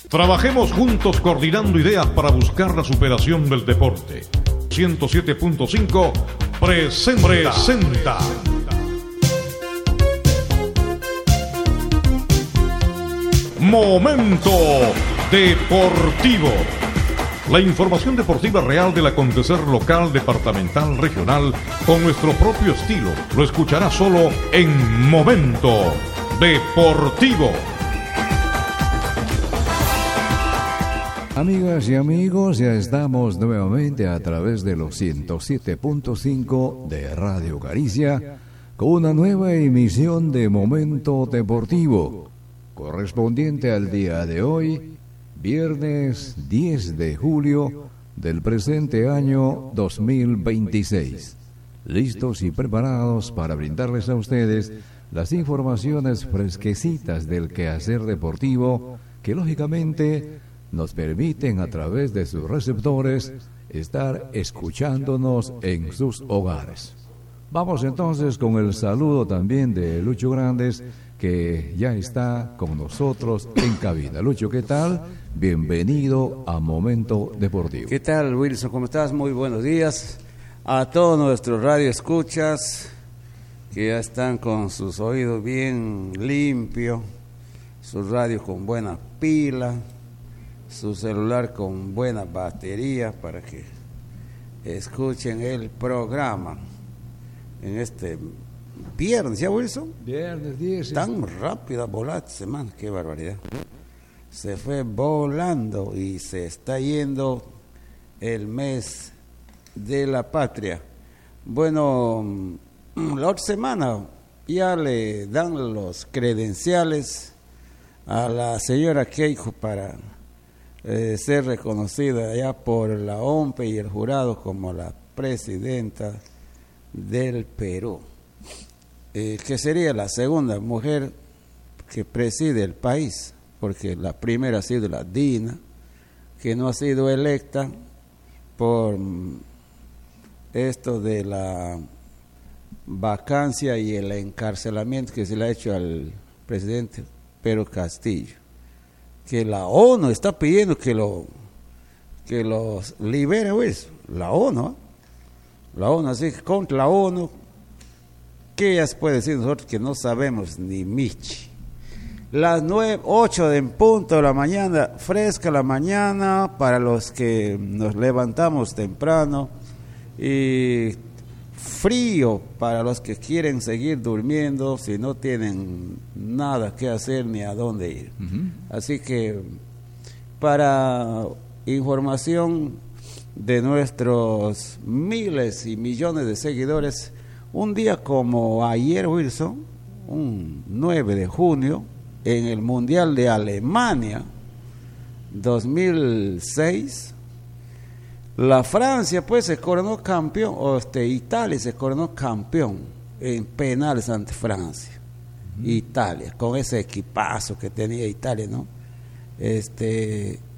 Trabajemos juntos coordinando ideas para buscar la superación del deporte. 107.5 presenta. Momento Deportivo. La información deportiva real del acontecer local, departamental, regional, con nuestro propio estilo. Lo escuchará solo en Momento Deportivo. Amigas y amigos, ya estamos nuevamente a través de los 107.5 de Radio Caricia con una nueva emisión de Momento Deportivo, correspondiente al día de hoy, viernes 10 de julio del presente año 2026. Listos y preparados para brindarles a ustedes las informaciones fresquecitas del quehacer deportivo que lógicamente nos permiten a través de sus receptores estar escuchándonos en sus hogares. Vamos entonces con el saludo también de Lucho Grandes, que ya está con nosotros en cabina. Lucho, ¿qué tal? Bienvenido a Momento Deportivo. ¿Qué tal, Wilson? ¿Cómo estás? Muy buenos días a todos nuestros radioescuchas que ya están con sus oídos bien limpios, su radio con buena pila, su celular con buena batería para que escuchen el programa en este viernes. ¿Ya, Wilson? Viernes 10. Tan rápida volada semana, qué barbaridad. Se fue volando y se está yendo el mes de la patria. Bueno, la otra semana ya le dan los credenciales a la señora Keiko para ser reconocida ya por la OMPE y el jurado como la presidenta del Perú, que sería la segunda mujer que preside el país, porque la primera ha sido la Dina, que no ha sido electa por esto de la vacancia y el encarcelamiento que se le ha hecho al presidente Pedro Castillo, que la ONU está pidiendo que los libere, pues, la ONU, así que contra la ONU, ¿qué ya se puede decir nosotros que no sabemos ni michi? Las 8 en punto de la mañana, fresca la mañana para los que nos levantamos temprano y frío para los que quieren seguir durmiendo si no tienen nada que hacer ni a dónde ir. Así que para información de nuestros miles y millones de seguidores, un día como ayer, Wilson, un 9 de junio, en el Mundial de Alemania 2006, la Francia pues se coronó campeón, Italia se coronó campeón en penales ante Francia. Italia, con ese equipazo que tenía Italia, ¿no?